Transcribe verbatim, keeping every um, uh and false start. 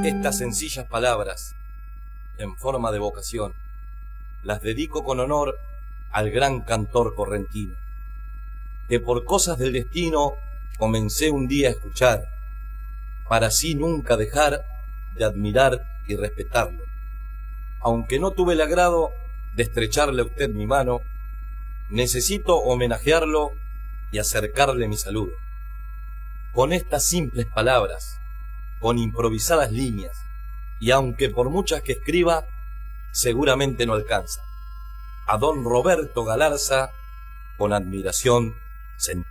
Estas sencillas palabras, en forma de vocación, las dedico con honor al gran cantor correntino, que por cosas del destino comencé un día a escuchar, para así nunca dejar de admirar y respetarlo. Aunque no tuve el agrado de estrecharle a usted mi mano, necesito homenajearlo y acercarle mi saludo. Con estas simples palabras, con improvisadas líneas, y aunque por muchas que escriba, seguramente no alcanza. A don Roberto Galarza, con admiración sentí.